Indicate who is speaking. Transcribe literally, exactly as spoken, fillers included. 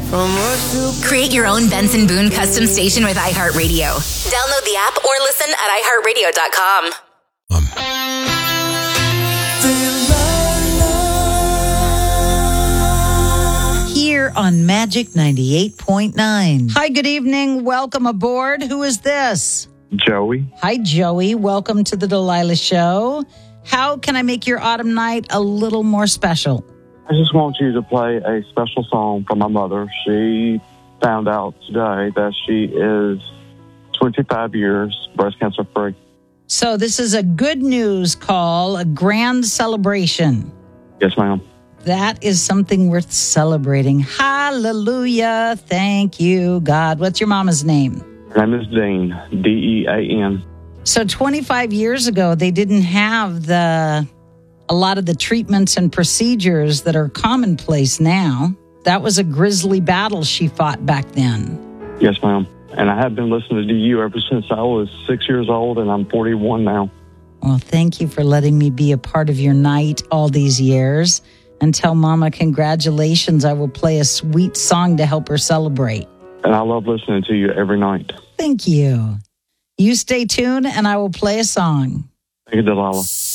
Speaker 1: Create your own Benson Boone custom station with iHeartRadio. Download the app or listen at i heart radio dot com. Um.
Speaker 2: Here on Magic ninety-eight point nine. Hi, good evening. Welcome aboard. Who is this?
Speaker 3: Joey.
Speaker 2: Hi, Joey. Welcome to the Delilah Show. How can I make your autumn night a little more special?
Speaker 3: I just want you to play a special song for my mother. She found out today that she is twenty-five years breast cancer free.
Speaker 2: So this is a good news call, a grand celebration.
Speaker 3: Yes, ma'am.
Speaker 2: That is something worth celebrating. Hallelujah. Thank you, God. What's your mama's name?
Speaker 3: Her name is Dean, D E A N.
Speaker 2: So twenty-five years ago, they didn't have the a lot of the treatments and procedures that are commonplace now. That was a grisly battle she fought back then.
Speaker 3: Yes, ma'am. And I have been listening to you ever since I was six years old, and I'm forty-one now.
Speaker 2: Well, thank you for letting me be a part of your night all these years. And tell Mama congratulations. I will play a sweet song to help her celebrate.
Speaker 3: And I love listening to you every night.
Speaker 2: Thank you. You stay tuned, and I will play a song.
Speaker 3: Thank you, Delilah.